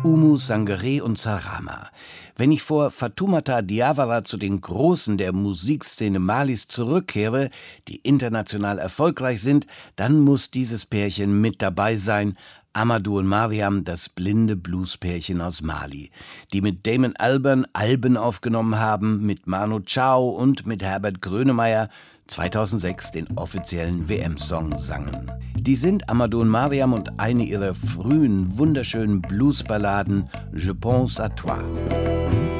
Oumou Sangaré und Sarama. Wenn ich vor Fatoumata Diawara zu den Großen der Musikszene Malis zurückkehre, die international erfolgreich sind, dann muss dieses Pärchen mit dabei sein. Amadou und Mariam, das blinde Bluespärchen aus Mali, die mit Damon Albarn Alben aufgenommen haben, mit Manu Chao und mit Herbert Grönemeyer 2006 den offiziellen WM-Song sangen. Die sind Amadou und Mariam und eine ihrer frühen, wunderschönen Bluesballaden Je pense à toi.